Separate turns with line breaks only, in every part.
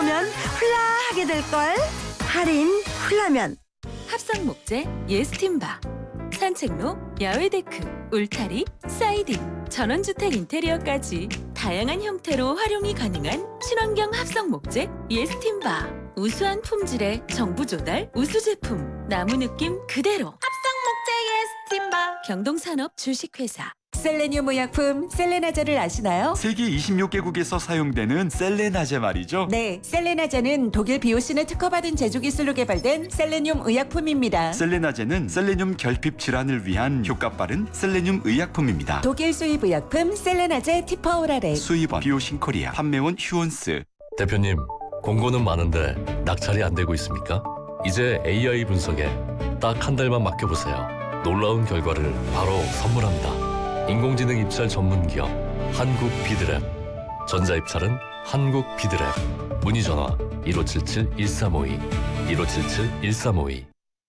보면 훌라하게 될걸. 할인 훌라면.
합성목재 예스팀바, 산책로, 야외데크, 울타리, 사이딩, 전원주택 인테리어까지 다양한 형태로 활용이 가능한 친환경 합성목재 예스팀바. 우수한 품질의 정부 조달 우수 제품, 나무 느낌 그대로. 합성목재 예스팀바. 경동산업 주식회사.
셀레늄 의약품 셀레나제를 아시나요?
세계 26개국에서 사용되는 셀레나제 말이죠.
네, 셀레나제는 독일 비오신에 특허받은 제조 기술로 개발된 셀레늄 의약품입니다.
셀레나제는 셀레늄 결핍 질환을 위한 효과 빠른 셀레늄 의약품입니다.
독일 수입 의약품 셀레나제 티퍼오라렉.
수입원 비오신 코리아, 판매원 휴원스.
대표님, 공고는 많은데 낙찰이 안 되고 있습니까? 이제 AI 분석에 딱 한 달만 맡겨보세요. 놀라운 결과를 바로 선물합니다. 인공지능 입찰 전문 기업 한국비드랩. 전자입찰은 한국비드랩. 문의 전화 1577-1352 1577-1352.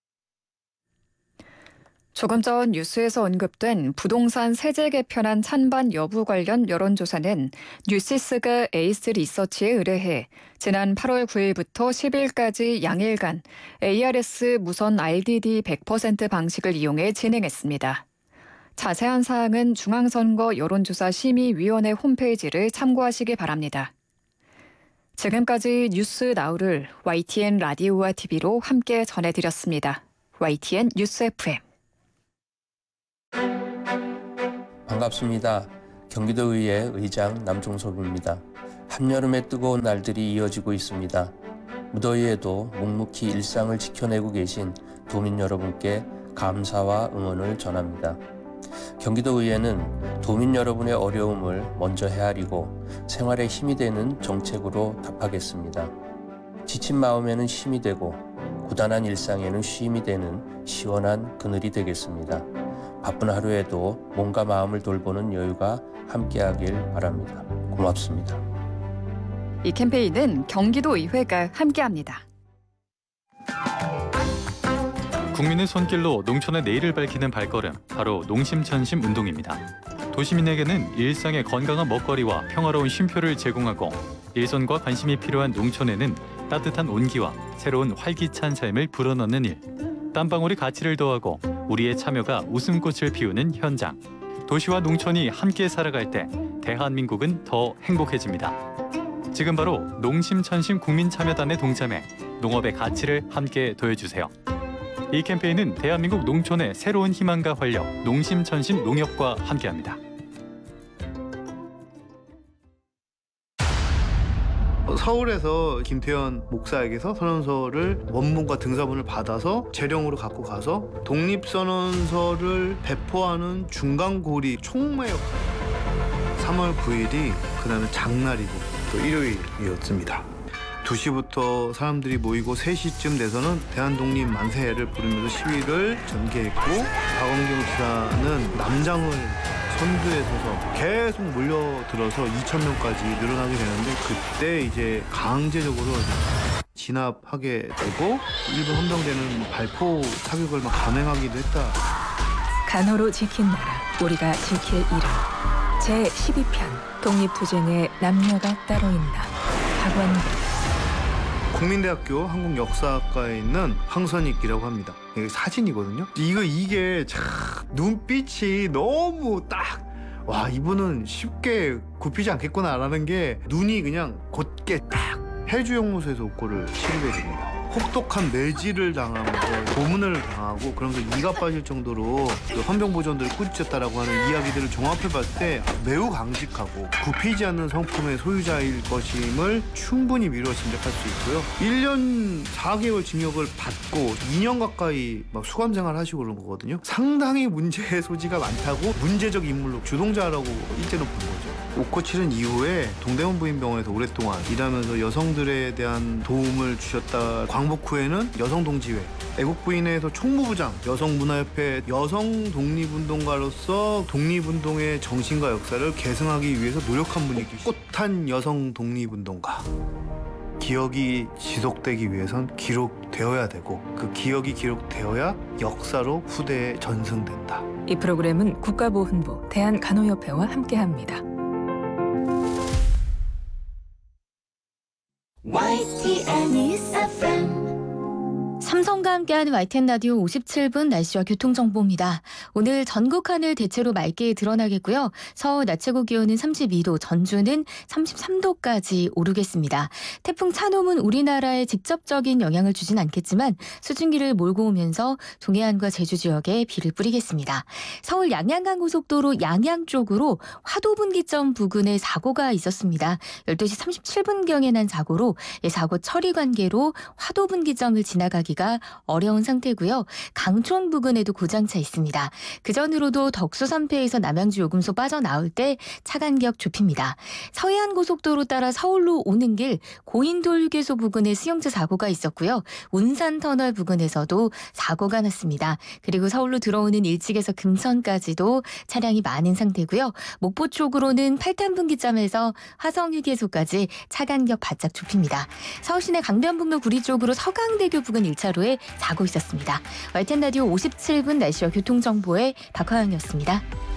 조금 전 뉴스에서 언급된 부동산 세제 개편안 찬반 여부 관련 여론조사는 뉴시스가 에이스 리서치에 의뢰해 지난 8월 9일부터 10일까지 양일간 ARS 무선 RDD 100% 방식을 이용해 진행했습니다. 자세한 사항은 중앙선거 여론조사 심의위원회 홈페이지를 참고하시기 바랍니다. 지금까지 뉴스 나우를 YTN 라디오와 TV로 함께 전해드렸습니다. YTN 뉴스 FM.
반갑습니다. 경기도의회 의장 남종섭입니다. 한여름의 뜨거운 날들이 이어지고 있습니다. 무더위에도 묵묵히 일상을 지켜내고 계신 도민 여러분께 감사와 응원을 전합니다. 경기도의회는 도민 여러분의 어려움을 먼저 헤아리고 생활에 힘이 되는 정책으로 답하겠습니다. 지친 마음에는 힘이 되고 고단한 일상에는 쉼이 되는 시원한 그늘이 되겠습니다. 바쁜 하루에도 몸과 마음을 돌보는 여유가 함께하길 바랍니다. 고맙습니다.
이 캠페인은 경기도의회가 함께합니다.
국민의 손길로 농촌의 내일을 밝히는 발걸음, 바로 농심천심 운동입니다. 도시민에게는 일상의 건강한 먹거리와 평화로운 쉼표를 제공하고 일손과 관심이 필요한 농촌에는 따뜻한 온기와 새로운 활기찬 삶을 불어넣는 일, 땀방울이 가치를 더하고 우리의 참여가 웃음꽃을 피우는 현장. 도시와 농촌이 함께 살아갈 때 대한민국은 더 행복해집니다. 지금 바로 농심천심 국민참여단에 동참해 농업의 가치를 함께 더해주세요. 이 캠페인은 대한민국 농촌의 새로운 희망과 활력, 농심천심 농협과 함께합니다.
서울에서 김태현 목사에게서 선언서를 원문과 등사본을 받아서 재령으로 갖고 가서 독립선언서를 배포하는 중간고리 총매 역할. 3월 9일이 그날은 장날이고 또 일요일이었습니다. 2시부터 사람들이 모이고 3시쯤 돼서는 대한독립 만세를 부르면서 시위를 전개했고 박원경 지사는 남장을 선두에 서서 계속 몰려들어서 2,000명까지 늘어나게 되는데 그때 이제 강제적으로 진압하게 되고 일부 헌병대는 발포 사격을 막 감행하기도 했다.
간호로 지킨 나라, 우리가 지킬 이름. 제12편 독립투쟁에 남녀가 따로 있나. 박완경.
국민대학교 한국역사학과에 있는 황선익이라고 합니다. 이게 사진이거든요. 이게 참 눈빛이 너무 딱 와, 이분은 쉽게 굽히지 않겠구나라는 게 눈이 그냥 곧게 딱 해주연구소에서 옥고를 치르게 됩니다. 혹독한 매질을 당하면서 고문을 당하고 그러면서 이가 빠질 정도로 그 헌병보전들을 꾸짖었다라고 하는 이야기들을 종합해봤을 때 매우 강직하고 굽히지 않는 성품의 소유자일 것임을 충분히 미루어 짐작할 수 있고요. 1년 4개월 징역을 받고 2년 가까이 막 수감생활 하시고 그런 거거든요. 상당히 문제의 소지가 많다고 문제적 인물로 주동자라고 일제는 본 거죠. 옥고 치른 이후에 동대문 부인병원에서 오랫동안 일하면서 여성들에 대한 도움을 주셨다. 광복 후에는 여성동지회, 애국부인회에서 총무부장, 여성문화협회 여성 독립운동가로서 독립운동의 정신과 역사를 계승하기 위해서 노력한 분이 계시죠. 꼿꼿한 여성 독립운동가. 기억이 지속되기 위해선 기록되어야 되고 그 기억이 기록되어야 역사로 후대에 전승된다.
이 프로그램은 국가보훈부, 대한간호협회와 함께합니다.
YTN News FM. 삼성과 함께하는 YTN 라디오 57분 날씨와 교통정보입니다. 오늘 전국 하늘 대체로 맑게 드러나겠고요. 서울 낮 최고 기온은 32도, 전주는 33도까지 오르겠습니다. 태풍 차놈은 우리나라에 직접적인 영향을 주진 않겠지만 수증기를 몰고 오면서 동해안과 제주 지역에 비를 뿌리겠습니다. 서울 양양간 고속도로 양양 쪽으로 화도분기점 부근에 사고가 있었습니다. 12시 37분경에 난 사고로 사고 처리 관계로 화도분기점을 지나가기가 어려운 상태고요. 강촌 부근에도 고장차 있습니다. 그전으로도 덕수산패에서 남양주 요금소 빠져나올 때 차간격 좁힙니다. 서해안고속도로 따라 서울로 오는 길 고인돌 휴게소 부근에 수용차 사고가 있었고요. 운산터널 부근에서도 사고가 났습니다. 그리고 서울로 들어오는 일찍에서 금천까지도 차량이 많은 상태고요. 목포 쪽으로는 팔탄분기점에서 화성휴게소까지 차간격 바짝 좁힙니다. 서울시내 강변북로 구리 쪽으로 서강대교 부근 1차로에 사고 있었습니다. YTN 라디오 57분 날씨와 교통정보의 박화영이었습니다.